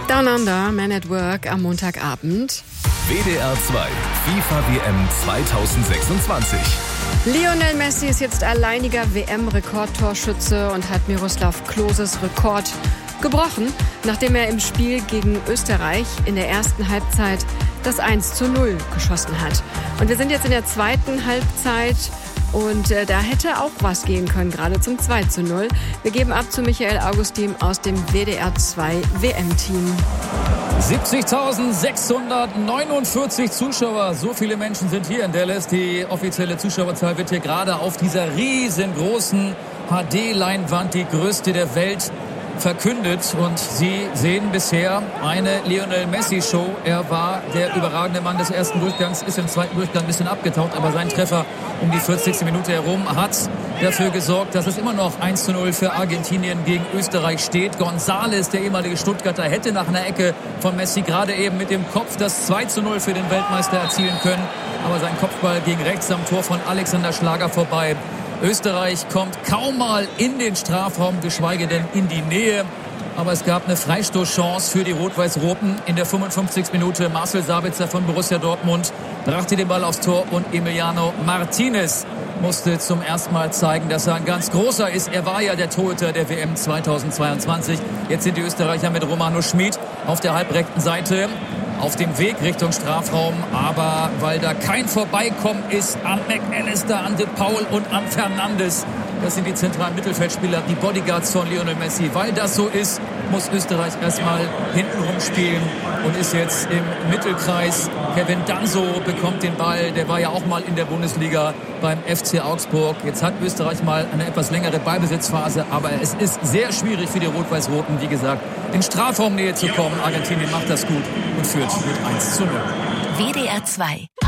Down Under, Man at Work am Montagabend. WDR 2, FIFA WM 2026. Lionel Messi ist jetzt alleiniger WM-Rekordtorschütze und hat Miroslav Kloses Rekord gebrochen, nachdem er im Spiel gegen Österreich in der ersten Halbzeit das 1:0 geschossen hat. Und wir sind jetzt in der zweiten Halbzeit und da hätte auch was gehen können, gerade zum 2:0. Wir geben ab zu Michael Augustin aus dem WDR 2 WM-Team. 70.649 Zuschauer, so viele Menschen sind hier in Dallas. Die offizielle Zuschauerzahl wird hier gerade auf dieser riesengroßen HD-Leinwand, die größte der Welt, verkündet. Und Sie sehen bisher eine Lionel Messi-Show. Er war der überragende Mann des ersten Durchgangs, ist im zweiten Durchgang ein bisschen abgetaucht, aber sein Treffer um die 40. Minute herum hat dafür gesorgt, dass es immer noch 1:0 für Argentinien gegen Österreich steht. González, der ehemalige Stuttgarter, hätte nach einer Ecke von Messi gerade eben mit dem Kopf das 2:0 für den Weltmeister erzielen können. Aber sein Kopfball ging rechts am Tor von Alexander Schlager vorbei. Österreich kommt kaum mal in den Strafraum, geschweige denn in die Nähe. Aber es gab eine Freistoßchance für die Rot-Weiß-Roten in der 55. Minute. Marcel Sabitzer von Borussia Dortmund brachte den Ball aufs Tor und Emiliano Martinez musste zum ersten Mal zeigen, dass er ein ganz großer ist. Er war ja der Torhüter der WM 2022. Jetzt sind die Österreicher mit Romano Schmid auf der halbrechten Seite auf dem Weg Richtung Strafraum, aber weil da kein Vorbeikommen ist an McAllister, an De Paul und an Fernandes. Das sind die zentralen Mittelfeldspieler, die Bodyguards von Lionel Messi. Weil das so ist, muss Österreich erstmal hintenrum spielen und ist jetzt im Mittelkreis. Kevin Danso bekommt den Ball, der war ja auch mal in der Bundesliga beim FC Augsburg. Jetzt hat Österreich mal eine etwas längere Ballbesitzphase, aber es ist sehr schwierig für die Rot-Weiß-Roten, wie gesagt, in Strafraumnähe zu kommen. Argentinien macht das gut und führt mit 1:0. WDR 2